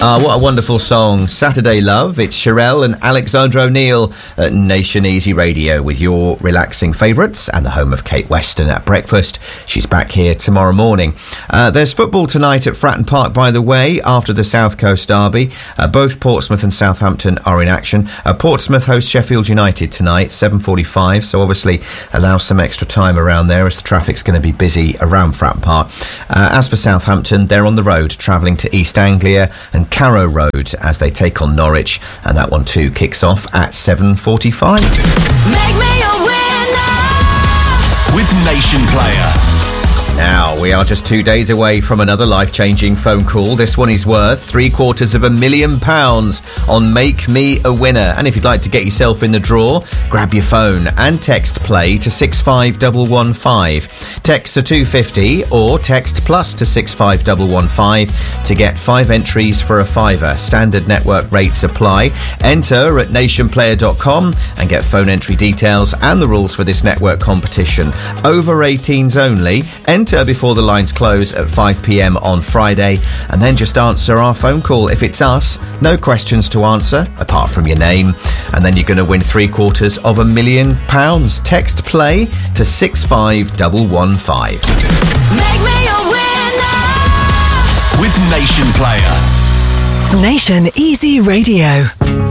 What a wonderful song. Saturday Love. It's Sherelle and Alexandra O'Neill at Nation Easy Radio with your relaxing favourites and the home of Kate Weston at breakfast. She's back here tomorrow morning. There's football tonight at Fratton Park, by the way, after the South Coast Derby. Both Portsmouth and Southampton are in action. Portsmouth hosts Sheffield United tonight, 7:45, so obviously allow some extra time around there as the traffic's going to be busy around Fratton Park. As for Southampton, they're on the road, travelling to East Anglia and Carrow Road as they take on Norwich, and that one too kicks off at 7:45. Make me a winner with Nation Player. Now, we are just 2 days away from another life-changing phone call. This one is worth £750,000 on Make Me a Winner. And if you'd like to get yourself in the draw, grab your phone and text play to 65115. Text to 250 or text plus to 65115 to get 5 entries for a £5. Standard network rates apply. Enter at nationplayer.com and get phone entry details and the rules for this network competition. Over 18s only. Enter before the lines close at 5 p.m. on Friday, and then just answer our phone call. If it's us, no questions to answer apart from your name, and then you're going to win £750,000. Text play to 65115. Make me a winner with Nation Player. Nation Easy Radio.